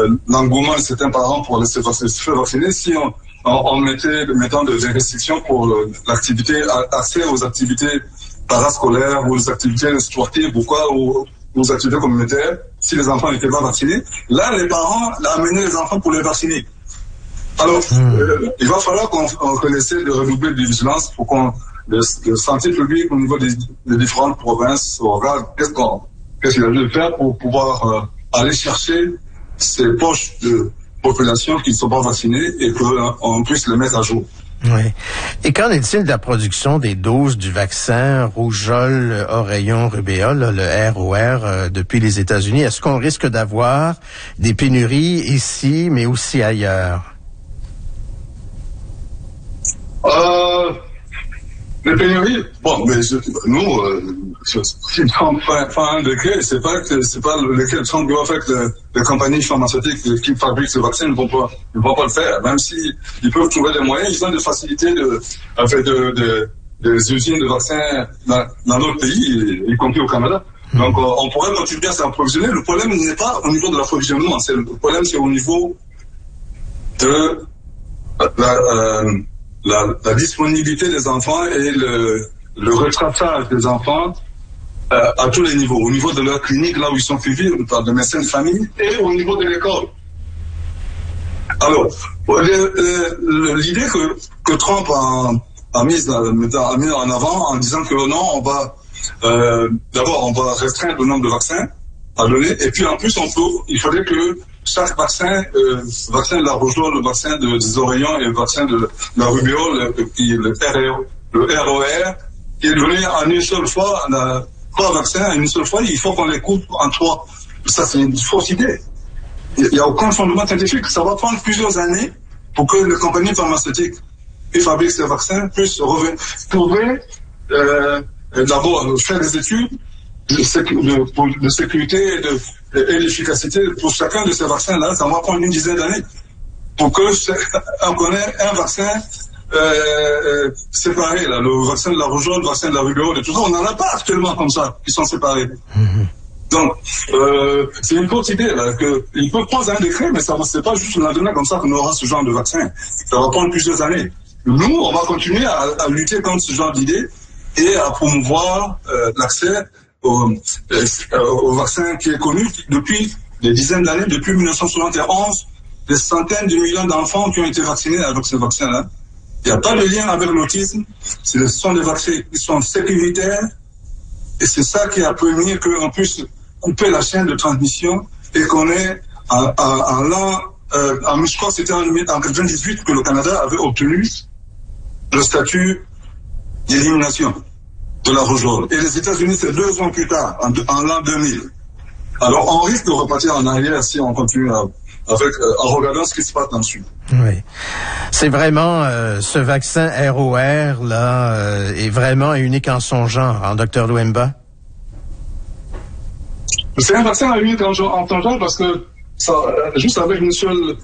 l'engouement de certains parents pour se faire vacciner si on mettait des restrictions pour l'activité, accès aux activités parascolaires, aux activités sportives, ou aux activités communautaires, si les enfants n'étaient pas vaccinés. Là, les parents amenaient les enfants pour les vacciner. Alors, il va falloir qu'on essaie de redoubler de vigilance pour le santé publique au niveau des différentes provinces regarde qu'est-ce qu'il a dû faire pour pouvoir aller chercher ces poches de population qui ne sont pas vaccinées et qu'on puisse les mettre à jour. Oui. Et qu'en est-il de la production des doses du vaccin rougeole, oreillon, rubéole, le ROR, depuis les États-Unis? Est-ce qu'on risque d'avoir des pénuries ici, mais aussi ailleurs? Les pénuries, bon, mais nous, si on prend un décret, c'est pas lequel Trump doit faire que les compagnies pharmaceutiques qui fabriquent ce vaccin ne vont pas le faire, même si ils peuvent trouver des moyens, ils ont des facilités des usines de vaccins dans d'autres pays, y compris au Canada. Donc, on pourrait continuer à s'approvisionner. Le problème n'est pas au niveau de l'approvisionnement, le problème c'est au niveau de la disponibilité des enfants et le retraçage des enfants à tous les niveaux, au niveau de leur clinique, là où ils sont suivis par des médecins de famille, et au niveau de l'école. Alors, l'idée que Trump a mise en avant en disant que non, d'abord on va restreindre le nombre de vaccins à donner, et puis en plus il faudrait que chaque vaccin, vaccin de la rougeole, le vaccin des oreillons et le vaccin de la rubéole, le ROR, qui est donné en une seule fois, 3 vaccins en une seule fois, il faut qu'on les coupe en 3. Ça, c'est une fausse idée. Il n'y a aucun fondement scientifique. Ça va prendre plusieurs années pour que les compagnies pharmaceutiques qui fabriquent ces vaccins puissent trouver, d'abord, faire des études de sécurité et d'efficacité pour chacun de ces vaccins-là. Ça va prendre une dizaine d'années pour on connaît un vaccin séparé, là, le vaccin de la rougeole, le vaccin de la rubéole et tout ça. On n'en a pas actuellement comme ça, qui sont séparés. Donc, c'est une fausse idée, là, qu'ils peuvent prendre un décret, mais c'est pas juste le lendemain comme ça qu'on aura ce genre de vaccin. Ça va prendre plusieurs années. Nous, on va continuer à lutter contre ce genre d'idées et à promouvoir l'accès au vaccin qui est connu depuis des dizaines d'années, depuis 1971, des centaines de millions d'enfants qui ont été vaccinés avec ce vaccin-là. Il n'y a pas de lien avec l'autisme. Ce sont des vaccins qui sont sécuritaires et c'est ça qui a permis qu'on puisse couper la chaîne de transmission et qu'on ait je crois que c'était en 1998 que le Canada avait obtenu le statut d'élimination de la rougeole. Et les États-Unis, c'est 2 ans plus tard, en l'an 2000. Alors, on risque de repartir en arrière si on continue en regardant ce qui se passe là-dessus. Oui. C'est vraiment, ce vaccin ROR, là, est vraiment unique en son genre, hein, Dr. Louemba? C'est un vaccin unique en son genre parce que ça, juste avec une seule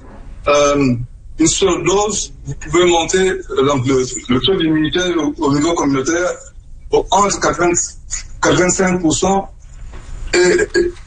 dose, vous pouvez monter le taux d'immunité au niveau communautaire entre 85% et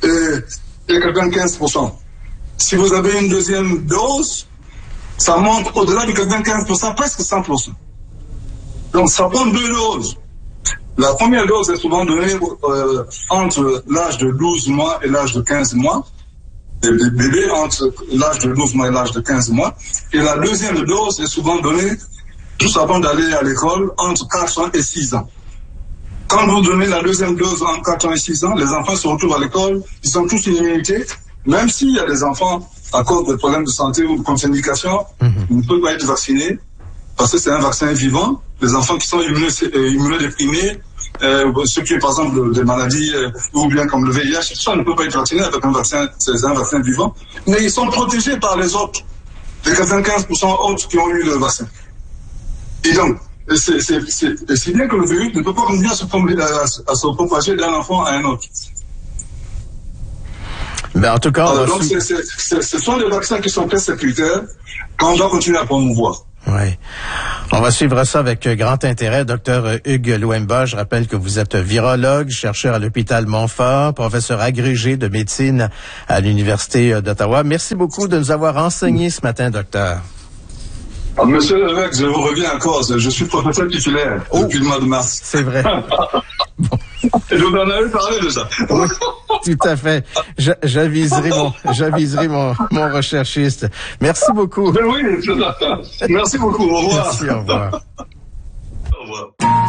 95%. Si vous avez une deuxième dose, ça monte au-delà de 95%, presque 100%. Donc ça prend 2 doses. La première dose est souvent donnée entre l'âge de 12 mois et l'âge de 15 mois. Des bébés entre l'âge de 12 mois et l'âge de 15 mois. Et la deuxième dose est souvent donnée juste avant d'aller à l'école entre 4 ans et 6 ans. Quand vous donnez la deuxième dose entre 4 ans et 6 ans, les enfants se retrouvent à l'école, ils ont tous une immunité, même s'il y a des enfants à cause de problèmes de santé ou de contre-indication, ils ne peuvent pas être vaccinés parce que c'est un vaccin vivant. Les enfants qui sont immunodéprimés, ceux qui ont par exemple des maladies ou bien comme le VIH, ça ne peut pas être vacciné avec un vaccin, c'est un vaccin vivant, mais ils sont protégés par les autres, les 95% autres qui ont eu le vaccin. Et donc, c'est bien que le virus ne peut pas continuer à se propager d'un enfant à un autre. Mais en tout cas, alors, donc ce sont des vaccins qui sont très sécuritaires qu'on doit continuer à promouvoir. Oui. On va suivre ça avec grand intérêt. Docteur Hugues Louemba, je rappelle que vous êtes virologue, chercheur à l'hôpital Montfort, professeur agrégé de médecine à l'Université d'Ottawa. Merci beaucoup de nous avoir renseigné ce matin, docteur. Monsieur l'évêque, je vous reviens encore. Je suis professeur titulaire depuis le mois de mars. C'est vrai. Bon. Et je vous en avais parlé de ça. Oui, tout à fait. J'aviserai mon recherchiste. Merci beaucoup. Mais oui, c'est ça. Merci beaucoup. Au revoir. Merci, au revoir. Au revoir.